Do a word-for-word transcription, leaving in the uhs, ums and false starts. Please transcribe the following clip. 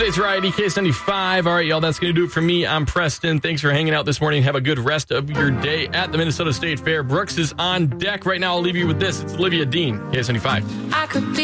Today's Variety, K S ninety-five. All right, y'all, that's going to do it for me. I'm Preston. Thanks for hanging out this morning. Have a good rest of your day at the Minnesota State Fair. Brooks is on deck right now. I'll leave you with this. It's Olivia Dean, K S ninety-five. I could be